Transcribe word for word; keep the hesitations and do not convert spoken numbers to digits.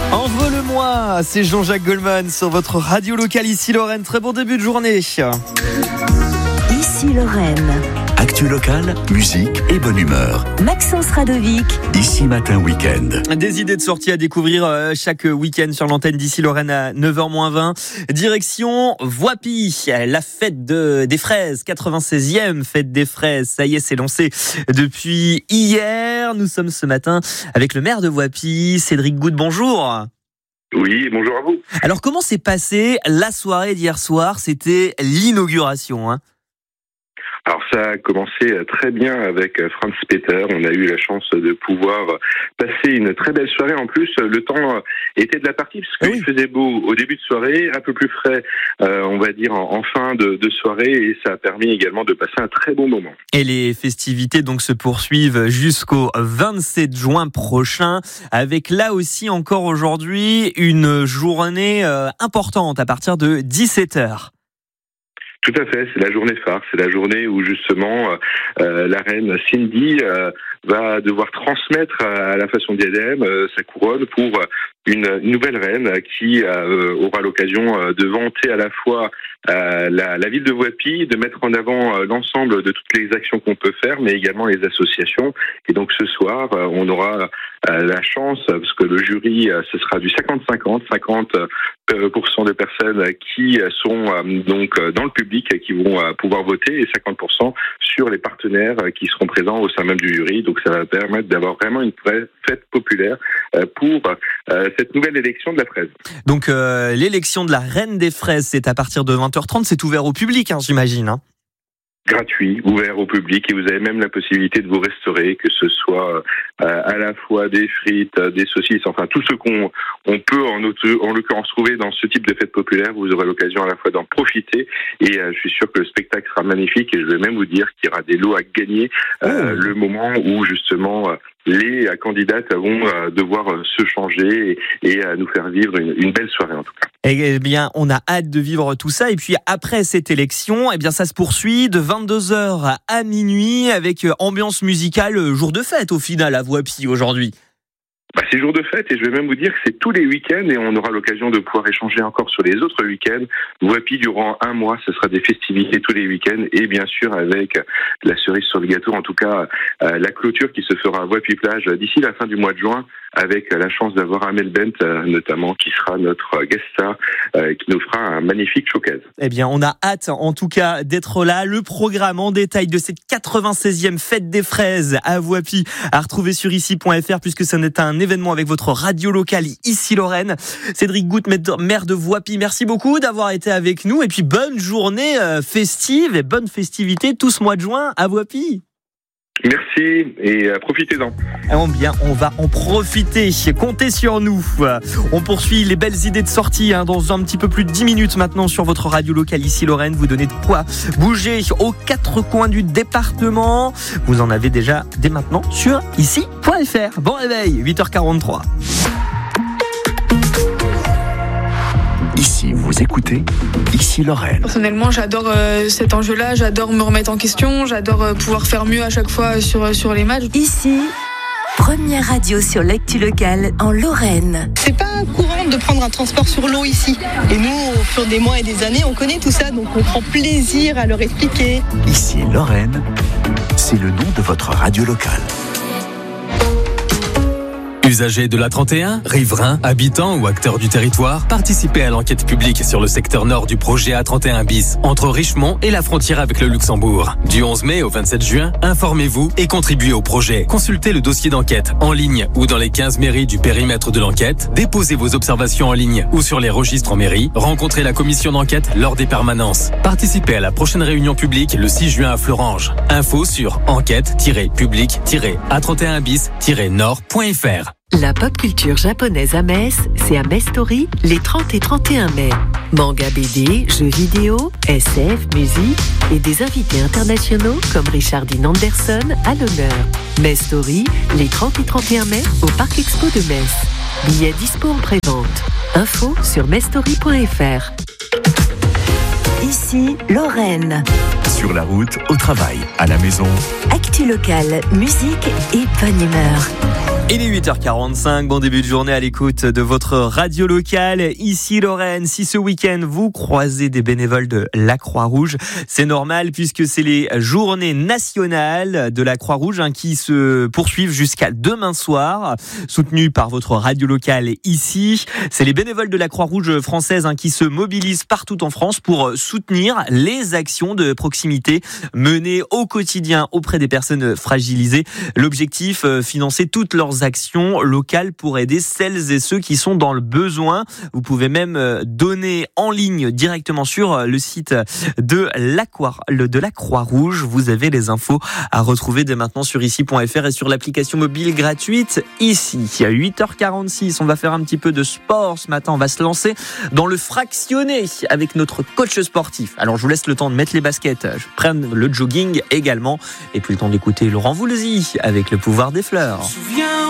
Envole-moi, c'est Jean-Jacques Goldman sur votre radio locale ici Lorraine. Très bon début de journée. Ici Lorraine. Actu locale, musique et bonne humeur. Maxence Radovic. Ici Matin Week-end. Des idées de sortie à découvrir chaque week-end sur l'antenne d'Ici Lorraine à neuf heures moins vingt. Direction Voipy, la fête de, des fraises, quatre-vingt-seizième fête des fraises. Ça y est, c'est lancé depuis hier. Nous sommes ce matin avec le maire de Voipy, Cédric Goutte. Bonjour. Oui, bonjour à vous. Alors, comment s'est passée la soirée d'hier soir ? C'était l'inauguration, hein ? Alors ça a commencé très bien avec Franz Peter. On a eu la chance de pouvoir passer une très belle soirée. En plus, le temps était de la partie parce qu'il oui. faisait beau au début de soirée, un peu plus frais, euh, on va dire en, en fin de, de soirée, et ça a permis également de passer un très bon moment. Et les festivités donc se poursuivent jusqu'au vingt-sept juin prochain, avec là aussi encore aujourd'hui une journée euh, importante à partir de dix-sept heures. Tout à fait, c'est la journée phare, c'est la journée où justement euh, la reine Cindy euh, va devoir transmettre à la façon diadème euh, sa couronne pour une, une nouvelle reine qui euh, aura l'occasion euh, de vanter à la fois euh, la, la ville de Voipy, de mettre en avant euh, l'ensemble de toutes les actions qu'on peut faire, mais également les associations. Et donc ce soir, euh, on aura euh, la chance, parce que le jury, euh, ce sera du cinquante cinquante, cinquante pour cent de personnes qui sont euh, donc dans le public et qui vont euh, pouvoir voter, et cinquante pour cent sur les partenaires euh, qui seront présents au sein même du jury. Donc ça va permettre d'avoir vraiment une vraie fête populaire euh, pour euh, cette nouvelle élection de la fraise. Donc euh, l'élection de la reine des fraises, c'est à partir de vingt heures trente, c'est ouvert au public, hein, j'imagine, hein. Gratuit, ouvert au public, et vous avez même la possibilité de vous restaurer, que ce soit euh, à la fois des frites, des saucisses, enfin tout ce qu'on on peut en, autre, en l'occurrence trouver dans ce type de fête populaire. Vous aurez l'occasion à la fois d'en profiter, et euh, je suis sûr que le spectacle sera magnifique, et je vais même vous dire qu'il y aura des lots à gagner euh, oh. le moment où justement euh, les euh, candidates vont euh, devoir euh, se changer et, et euh, nous faire vivre une, une belle soirée en tout cas. Eh bien, on a hâte de vivre tout ça. Et puis après cette élection, eh bien, ça se poursuit de vingt-deux heures à minuit avec ambiance musicale, jour de fête au final à Voipy aujourd'hui. Bah, c'est jour de fête, et je vais même vous dire que c'est tous les week-ends, et on aura l'occasion de pouvoir échanger encore sur les autres week-ends. Voipy, durant un mois, ce sera des festivités tous les week-ends, et bien sûr avec la cerise sur le gâteau, en tout cas euh, la clôture qui se fera à Voipy-Plage d'ici la fin du mois de juin, avec la chance d'avoir Amel Bent euh, notamment, qui sera notre guest star, euh, qui nous fera un magnifique showcase. Eh bien, on a hâte en tout cas d'être là. Le programme en détail de cette quatre-vingt-seizième fête des fraises à Voipy à retrouver sur ici point f r, puisque ça n'est un événement avec votre radio locale ici Lorraine. Cédric Goutte, maire de Voipy, merci beaucoup d'avoir été avec nous, et puis bonne journée festive et bonne festivité tout ce mois de juin à Voipy. Merci, et euh, profitez-en. Oh bien, on va en profiter. Comptez sur nous. On poursuit les belles idées de sortie hein, dans un petit peu plus de dix minutes maintenant sur votre radio locale ici Lorraine. Vous donnez de quoi bouger aux quatre coins du département. Vous en avez déjà dès maintenant sur ici point f r. Bon réveil, huit heures quarante-trois. Ici, vous écoutez Ici Lorraine. Personnellement, j'adore euh, cet enjeu-là, j'adore me remettre en question, j'adore euh, pouvoir faire mieux à chaque fois sur, sur les matchs. Ici, première radio sur l'actu locale en Lorraine. C'est pas courant de prendre un transport sur l'eau ici. Et nous, au fur des mois et des années, on connaît tout ça, donc on prend plaisir à leur expliquer. Ici Lorraine, c'est le nom de votre radio locale. Usagers de l'A trente et un, riverains, habitants ou acteurs du territoire, participez à l'enquête publique sur le secteur nord du projet A trente et un bis, entre Richemont et la frontière avec le Luxembourg. Du onze mai au vingt-sept juin, informez-vous et contribuez au projet. Consultez le dossier d'enquête en ligne ou dans les quinze mairies du périmètre de l'enquête. Déposez vos observations en ligne ou sur les registres en mairie. Rencontrez la commission d'enquête lors des permanences. Participez à la prochaine réunion publique le six juin à Florange. Info sur enquête tiret public tiret A trente et un bis tiret nord point f r. La pop culture japonaise à Metz, c'est à Metz Story les trente et trente et un mai. Manga, B D, jeux vidéo, S F, musique et des invités internationaux comme Richard Dean Anderson à l'honneur. Metz Story les trente et trente et un mai au Parc Expo de Metz. Billets dispo en pré-vente. Info sur metz story point f r. Ici, Lorraine. Sur la route, au travail, à la maison. Actu locale, musique et bonne humeur. Il est huit heures quarante-cinq, bon début de journée à l'écoute de votre radio locale. Ici Lorraine, si ce week-end vous croisez des bénévoles de la Croix-Rouge, c'est normal puisque c'est les journées nationales de la Croix-Rouge hein, qui se poursuivent jusqu'à demain soir, soutenues par votre radio locale ici. C'est les bénévoles de la Croix-Rouge française hein, qui se mobilisent partout en France pour soutenir les actions de proximité menées au quotidien auprès des personnes fragilisées. L'objectif, euh, financer toutes leurs actions locales pour aider celles et ceux qui sont dans le besoin. Vous pouvez même donner en ligne directement sur le site de la, de la Croix-Rouge. Vous avez les infos à retrouver dès maintenant sur ici point f r et sur l'application mobile gratuite ici. À huit heures quarante-six, on va faire un petit peu de sport ce matin. On va se lancer dans le fractionné avec notre coach sportif. Alors je vous laisse le temps de mettre les baskets, je prenne le jogging également et puis le temps d'écouter Laurent Voulzy avec le pouvoir des fleurs. Souviens